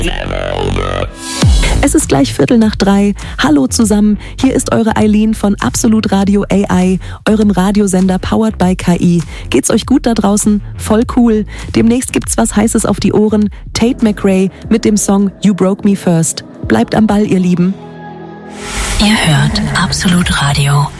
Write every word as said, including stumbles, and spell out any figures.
Es ist gleich Viertel nach drei. Hallo zusammen, hier ist eure Eileen von Absolut Radio A I, eurem Radiosender powered by K I. Geht's euch gut da draußen? Voll cool. Demnächst gibt's was Heißes auf die Ohren. Tate McRae mit dem Song You Broke Me First. Bleibt am Ball, ihr Lieben. Ihr hört Absolut Radio.